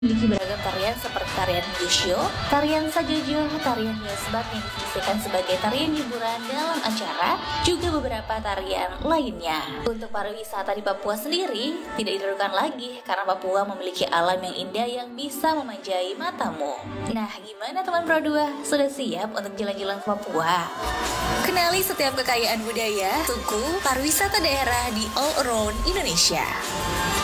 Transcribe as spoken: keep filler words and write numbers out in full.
memiliki beragam tarian seperti tarian Yusyo, tarian Sajojo, tarian Yesbat yang difungsikan sebagai tarian hiburan dalam acara, juga beberapa tarian lainnya. Untuk pariwisata di Papua sendiri tidak diragukan lagi karena Papua memiliki alam yang indah yang bisa memanjai matamu. Nah, gimana teman Pro dua? Sudah siap untuk jalan-jalan ke Papua? Kenali setiap kekayaan budaya, suku, pariwisata daerah di all around Indonesia.